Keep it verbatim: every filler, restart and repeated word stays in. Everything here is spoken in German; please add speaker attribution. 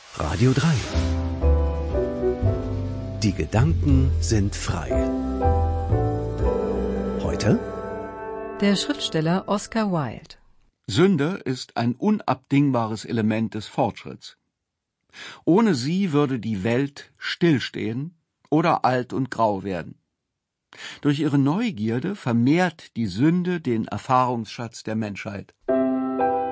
Speaker 1: Radio drei. Die Gedanken sind frei. Heute
Speaker 2: der Schriftsteller Oscar Wilde.
Speaker 3: Sünde ist ein unabdingbares Element des Fortschritts. Ohne sie würde die Welt stillstehen oder alt und grau werden. Durch ihre Neugierde vermehrt die Sünde den Erfahrungsschatz der Menschheit.